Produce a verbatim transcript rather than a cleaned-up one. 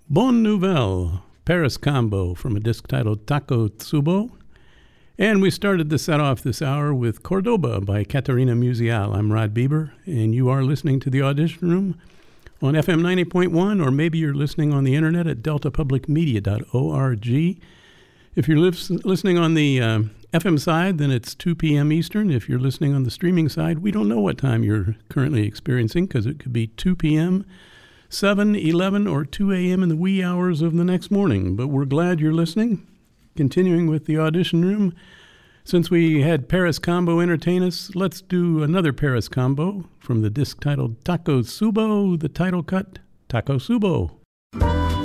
Bonne Nouvelle, Paris Combo from a disc titled Taco Tsubo. And we started the set off this hour with Cordoba by Caterina Musial. I'm Rod Bieber, and you are listening to The Audition Room on F M ninety point one, or maybe you're listening on the internet at delta public media dot org. If you're li- listening on the uh, F M side, then it's two p.m. Eastern. If you're listening on the streaming side, we don't know what time you're currently experiencing, because it could be two p.m., seven, eleven, or two a.m. in the wee hours of the next morning. But we're glad you're listening. Continuing with The Audition Room, since we had Paris Combo entertain us, let's do another Paris Combo from the disc titled Taco Tsubo, the title cut, Taco Tsubo.